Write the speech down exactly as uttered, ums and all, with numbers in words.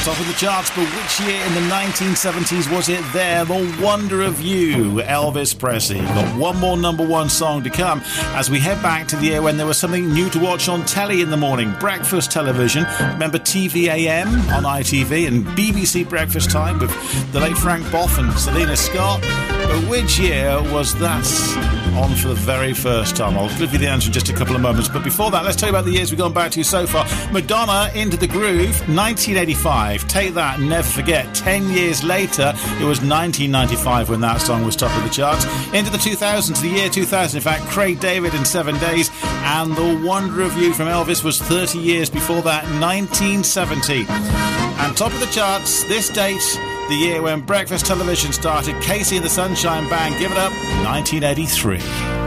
Top of the charts, but which year in the nineteen seventies was it there? The Wonder of You, Elvis Presley. We've got one more number one song to come as we head back to the year when there was something new to watch on telly in the morning. Breakfast television. Remember T V A M on I T V and B B C Breakfast Time with the late Frank Boff and Selena Scott. But which year was that on for the very first time? I'll give you the answer in just a couple of moments. But before that, let's tell you about the years we've gone back to so far. Madonna, Into the Groove, nineteen eighty-five. Take that, never forget. Ten years later, it was nineteen ninety-five when that song was top of the charts. Into the two thousands, the year two thousand, in fact, Craig David in Seven Days. And The Wonder of You from Elvis was thirty years before that, nineteen seventy. And top of the charts, this date, the year when breakfast television started, Casey and the Sunshine Band, give it up, nineteen eighty-three.